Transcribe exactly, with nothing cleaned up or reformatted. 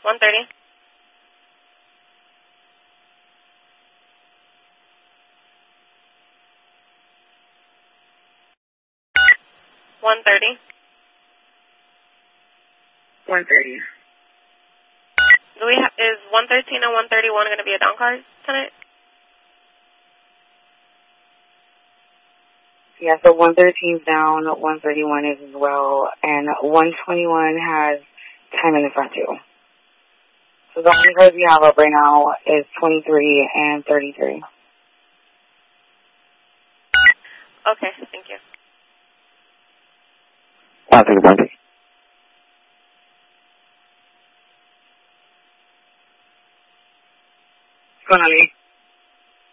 one thirty. one thirty. one thirty. Do we have, is one thirteen and one thirty-one going to be a down card tonight? Yeah, so one thirteen is down, one thirty-one is as well, and one twenty-one has time in the front too. So the only cards we have up right now is twenty-three and thirty-three. Okay, thank you. I'll take a bunch. What's going on, Lee?